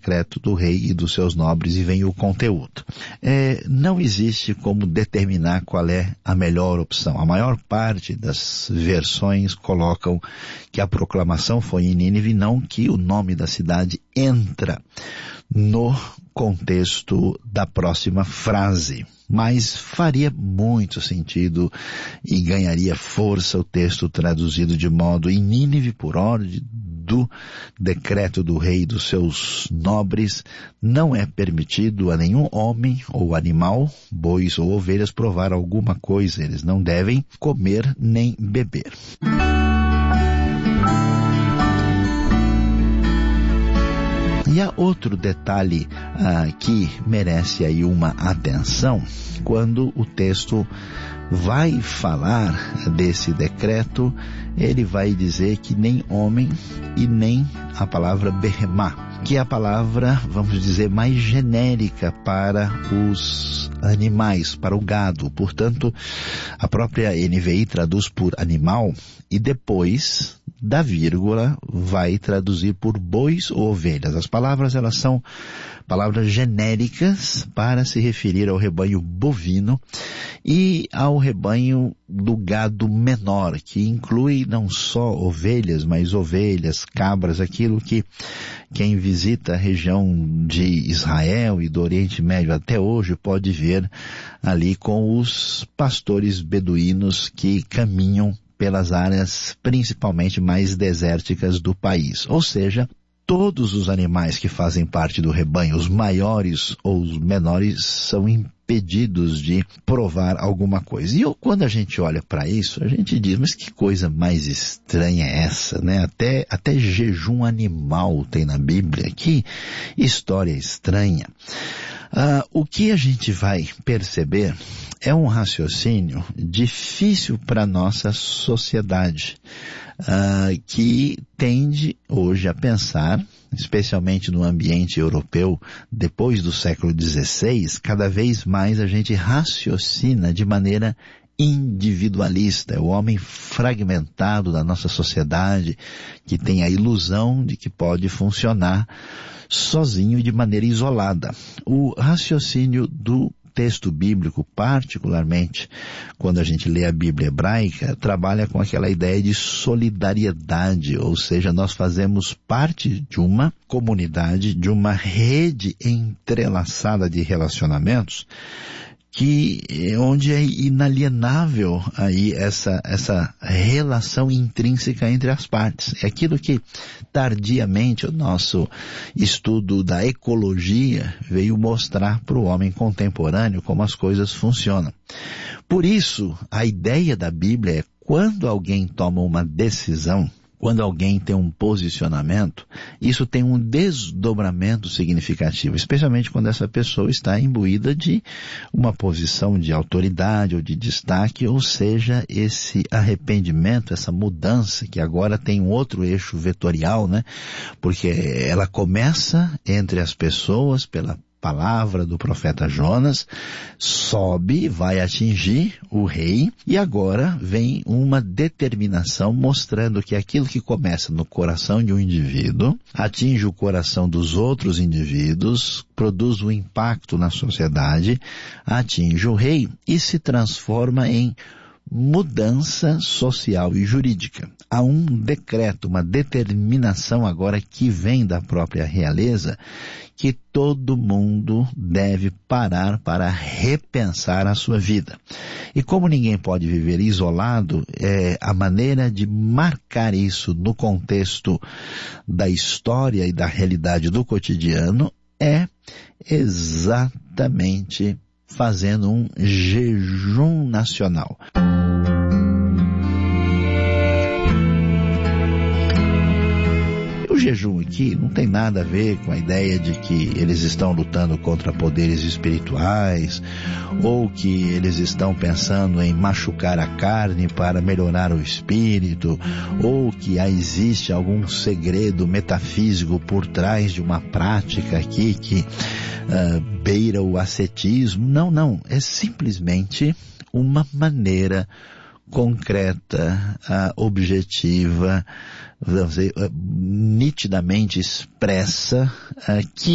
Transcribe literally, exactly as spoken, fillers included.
decreto do rei e dos seus nobres, e vem o conteúdo. É, não existe como determinar qual é a melhor opção. A maior parte das versões colocam que a proclamação foi em Nínive, não que o nome da cidade entra no contexto da próxima frase. Mas faria muito sentido e ganharia força o texto traduzido de modo: em Nínive, por ordem do decreto do rei e dos seus nobres, não é permitido a nenhum homem ou animal, bois ou ovelhas, provar alguma coisa. Eles não devem comer nem beber. E há outro detalhe ah, que merece aí uma atenção, quando o texto vai falar desse decreto, ele vai dizer que nem homem e nem a palavra behemá, que é a palavra, vamos dizer, mais genérica para os animais, para o gado. Portanto, a própria N V I traduz por animal e depois da vírgula vai traduzir por bois ou ovelhas. As palavras, elas são palavras genéricas para se referir ao rebanho bovino e ao rebanho do gado menor, que inclui não só ovelhas, mas ovelhas, cabras, aquilo que quem visita a região de Israel e do Oriente Médio até hoje pode ver ali com os pastores beduínos que caminham pelas áreas principalmente mais desérticas do país. Ou seja, todos os animais que fazem parte do rebanho, os maiores ou os menores, são impedidos de provar alguma coisa. E eu, quando a gente olha para isso, a gente diz, mas que coisa mais estranha é essa, né? Até, até jejum animal tem na Bíblia. Que história estranha. Ah, o que a gente vai perceber é um raciocínio difícil para a nossa sociedade, uh, que tende hoje a pensar, especialmente no ambiente europeu, depois do século dezesseis, cada vez mais a gente raciocina de maneira individualista. É o homem fragmentado da nossa sociedade que tem a ilusão de que pode funcionar sozinho e de maneira isolada. O raciocínio do texto bíblico, particularmente quando a gente lê a Bíblia hebraica, trabalha com aquela ideia de solidariedade, ou seja, nós fazemos parte de uma comunidade, de uma rede entrelaçada de relacionamentos, que onde é inalienável aí essa, essa relação intrínseca entre as partes. É aquilo que tardiamente o nosso estudo da ecologia veio mostrar para o homem contemporâneo como as coisas funcionam. Por isso, a ideia da Bíblia é: quando alguém toma uma decisão, quando alguém tem um posicionamento, isso tem um desdobramento significativo, especialmente quando essa pessoa está imbuída de uma posição de autoridade ou de destaque, ou seja, esse arrependimento, essa mudança, que agora tem um outro eixo vetorial, né? Porque ela começa entre as pessoas pela palavra do profeta Jonas, sobe, vai atingir o rei, e agora vem uma determinação mostrando que aquilo que começa no coração de um indivíduo, atinge o coração dos outros indivíduos, produz um impacto na sociedade, atinge o rei e se transforma em mudança social e jurídica. Há um decreto, uma determinação agora que vem da própria realeza, que todo mundo deve parar para repensar a sua vida. E como ninguém pode viver isolado, é, a maneira de marcar isso no contexto da história e da realidade do cotidiano é exatamente fazendo um jejum nacional. O jejum aqui não tem nada a ver com a ideia de que eles estão lutando contra poderes espirituais, ou que eles estão pensando em machucar a carne para melhorar o espírito, ou que existe algum segredo metafísico por trás de uma prática aqui que uh, beira o ascetismo. Não, não. É simplesmente uma maneira concreta, uh, objetiva, vamos dizer, uh, nitidamente expressa, uh, que